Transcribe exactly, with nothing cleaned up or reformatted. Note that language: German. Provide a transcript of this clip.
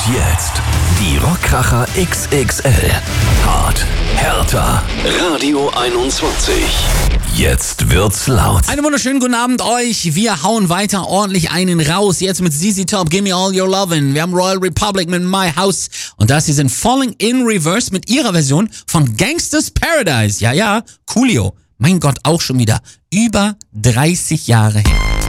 jetzt die Rockkracher X X L. Hart, härter. Radio einundzwanzig. Jetzt wird's laut. Einen wunderschönen guten Abend euch. Wir hauen weiter ordentlich einen raus. Jetzt mit Z Z Top, Give Me All Your Lovin'. Wir haben Royal Republic mit My House. Und das hier sind Falling in Reverse mit ihrer Version von Gangsta's Paradise. Ja, ja, Coolio. Mein Gott, auch schon wieder über dreißig Jahre her.